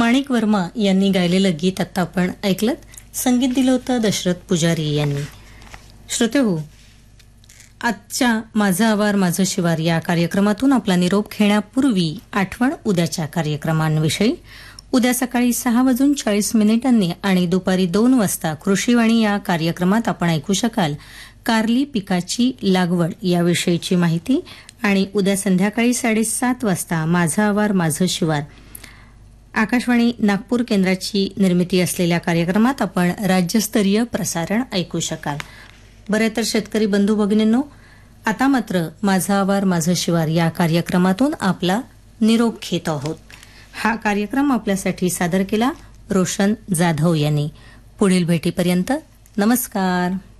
माणिक वर्मा यांनी गायलेलं गीत आता आपण ऐकलं. संगीत दिलं होतं दशरथ पुजारी यांनी. श्रोतेहो, आजच्या माझा आवार माझं शिवार या कार्यक्रमातून आपला निरोप घेण्यापूर्वी आठवण उद्याच्या कार्यक्रमांविषयी. उद्या सकाळी 6:40 आणि दुपारी 2 वाजता कृषीवाणी या कार्यक्रमात आपण ऐकू शकाल कारली पिकाची लागवड याविषयीची माहिती. आणि उद्या संध्याकाळी 7:30 वाजता माझा आवार माझं शिवार आकाशवाणी नागपूर केंद्राची निर्मिती असलेल्या कार्यक्रमात आपण राज्यस्तरीय प्रसारण ऐकू शकाल. बरे तर शेतकरी बंधू भगिनींनो, आता मात्र माझा आवार माझं शिवार या कार्यक्रमातून आपला निरोप घेत आहोत. हा कार्यक्रम आपल्यासाठी सादर केला रोशन जाधव यांनी. पुढील भेटीपर्यंत नमस्कार.